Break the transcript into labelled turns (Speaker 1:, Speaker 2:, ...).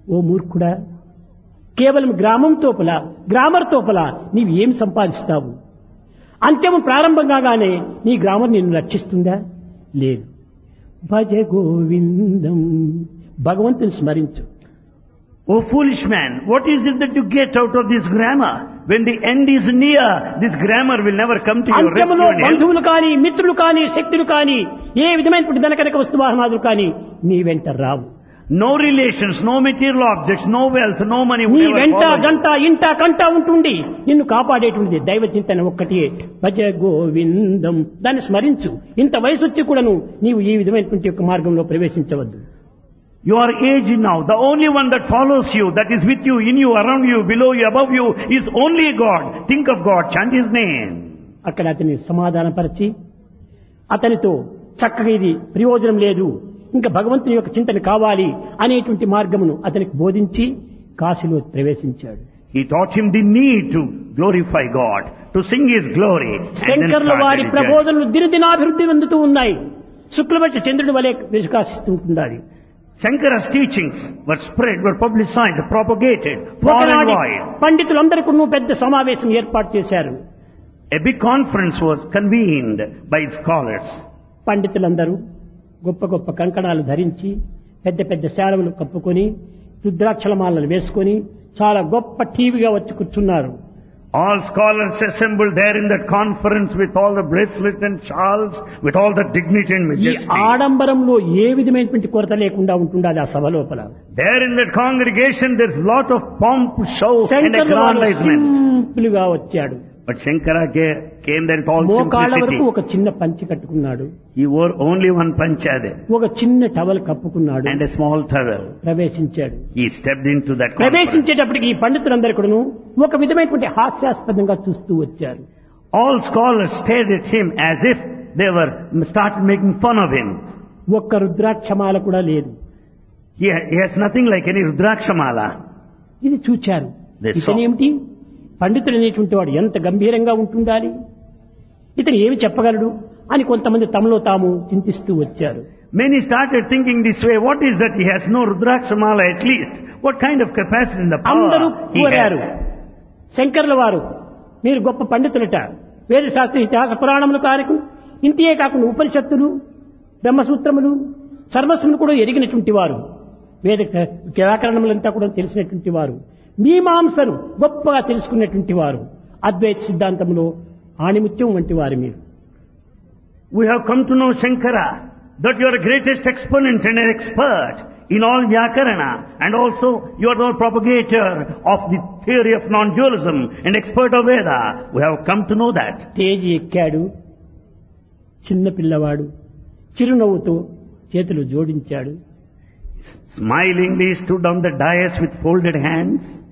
Speaker 1: ఓ మూర్ఖుడా, కేవలం గ్రామర్ తోపల నీవు ఏం సంపాదిస్తావు? అంత్యము ప్రారంభం కాగానే నీ గ్రామర్ నిన్ను రక్షిస్తుందా? లేదు. భజ గోవిందం, భగవంతుని స్మరించు.
Speaker 2: O foolish man, what is it that you get out of this grammar? When the end is near, this grammar will never come to your rescue.
Speaker 1: అంత్యములో బంధువులు కానీ, మిత్రులు కానీ, శక్తులు కానీ, ఏ విధమైనటువంటి ధనకనక వస్తువాహనాదులు కానీ నీ వెంట రావు.
Speaker 2: No relations, no material objects, no wealth, no money.
Speaker 1: నీ వెంట గంట ఇంట కంట ఉంటుంది. నిన్ను కాపాడేటువంటిది దైవ చింతన ఒక్కటే. భజ గోవిందం, దాన్ని స్మరించు. ఇంత వయసు వచ్చి కూడాను నీవు ఈ విధమైనటువంటి యొక్క మార్గంలో ప్రవేశించవద్దు.
Speaker 2: You are aged now. The only one that follows you, that is with you, in you, around you, below you, above you, is only God. Think of God, chant His name.
Speaker 1: అక్కడ అతని సమాధానపరిచి అతనితో చక్కగా ఇది ప్రయోజనం లేదు, ఇంకా భగవంతుని యొక్క చింతన కావాలి అనేటువంటి మార్గమును అతనికి బోధించి కాశీలో ప్రవేశించాడు.
Speaker 2: He taught him the need to glorify God, to sing His glory.
Speaker 1: శంకర్ల వారి ప్రబోధనలు దినదినాభివృద్ధి చెందుతూ ఉన్నాయి. శుక్లపక్ష చంద్రుడి వలె వికాసిస్తుంటున్నాయి.
Speaker 2: Shankara's teachings were spread, were publicized, propagated far and wide.
Speaker 1: పండితులందరికీ పెద్ద సమావేశం ఏర్పాటు చేశారు.
Speaker 2: A big conference was convened by scholars.
Speaker 1: పండితులందరూ గొప్ప గొప్ప కంకణాలు ధరించి, పెద్ద పెద్ద శాలువలు కప్పుకొని, రుద్రాక్షలమాలను వేసుకొని చాలా గొప్ప టీవీగా వచ్చి కూర్చున్నారు.
Speaker 2: All scholars assembled there in that conference with all the bracelets and shawls, with all the dignity and
Speaker 1: ఈ
Speaker 2: majesty.
Speaker 1: ఆడంబరంలో ఏ విధమైనటువంటి కొరత లేకుండా ఉంటుండాలి ఆ సభ లోపల.
Speaker 2: There in that congregation there's lot of pomp, show and aggrandizement.
Speaker 1: Simple గా వచ్చాడు.
Speaker 2: But Shankara came there with all
Speaker 1: మోకాళ్ళ
Speaker 2: simplicity.
Speaker 1: వరకు ఒక చిన్న పంచి కట్టుకున్నాడు.
Speaker 2: He wore only one pancha there
Speaker 1: ఒక చిన్న towel కప్పుకున్నాడు.
Speaker 2: and a small towel.
Speaker 1: ప్రవేశించాడు.
Speaker 2: He stepped into that conference.
Speaker 1: ప్రవేశించేటప్పటికి ఈ పండితులందరూ కూడాను ఒక విధమైనటువంటి హాస్యాస్పదంగా చూస్తూ వచ్చారు.
Speaker 2: All scholars stared at him as if they were started making fun of him.
Speaker 1: ఒక్క రుద్రాక్షమాల కూడా లేదు.
Speaker 2: He has nothing like any Rudrakshamala.
Speaker 1: ఇది చూచారు.
Speaker 2: They saw.
Speaker 1: ఇతనేమిటి, పండితుడు అనేటువంటి వాడు ఎంత గంభీరంగా ఉంటుండాలి, ఇతను ఏమి చెప్పగలడు అని కొంతమంది తమలో తాము చింతిస్తూ వచ్చారు.
Speaker 2: Many started thinking this way, what is that he has no Rudrakshamala at least? What kind of capacity in the
Speaker 1: అందరూ
Speaker 2: power he
Speaker 1: కోరారు,
Speaker 2: has?
Speaker 1: శంకర్ల వారు మీరు గొప్ప పండితులట, వేద శాస్త్ర ఇతిహాస పురాణములు కారకు ఇంతే కాకుండా ఉపనిషత్తులు, బ్రహ్మసూత్రములు, సర్వస్వములు కూడా ఎరిగినటువంటి వారు, వేద వ్యాకరణములంతా కూడా తెలిసినటువంటి వారు, మీమాంసను గొప్పగా తెలుసుకున్నటువంటి వారు, అద్వైత సిద్ధాంతంలో ఆణిముత్యం వంటి వారు మీరు.
Speaker 2: We have come to know Shankara, that you are the greatest exponent and an expert in all Vyakarana, and also you are the propagator of the theory of non-dualism and expert of Veda. We have come to know that.
Speaker 1: Stage ఎక్కాడు. చిన్న పిల్లవాడు చిరునవ్వుతో చేతులు జోడించాడు.
Speaker 2: Smilingly stood on the dais with folded hands.